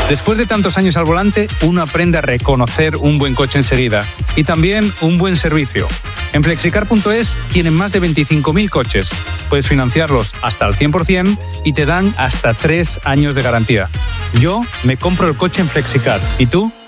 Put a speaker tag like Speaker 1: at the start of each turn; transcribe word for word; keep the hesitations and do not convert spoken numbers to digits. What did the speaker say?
Speaker 1: Después de tantos años al volante, uno aprende a reconocer un buen coche enseguida y también un buen servicio. En flexicar punto es tienen más de veinticinco mil coches. Puedes financiarlos hasta al cien por ciento y te dan hasta tres años de garantía. Yo me compro el coche en Flexicar. ¿Y tú?